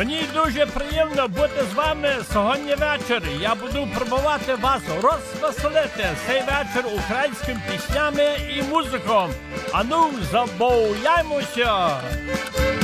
Мені дуже приємно бути з вами сьогодні ввечері. Я буду пробувати вас розвеселити цей вечір українськими піснями і музиком. Ану, забавляймося!